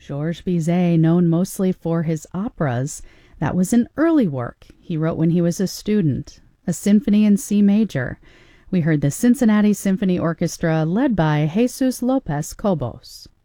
Georges Bizet, known mostly for his operas, that was an early work he wrote when he was a student, a symphony in C major. We heard the Cincinnati Symphony Orchestra led by Jesus Lopez Cobos.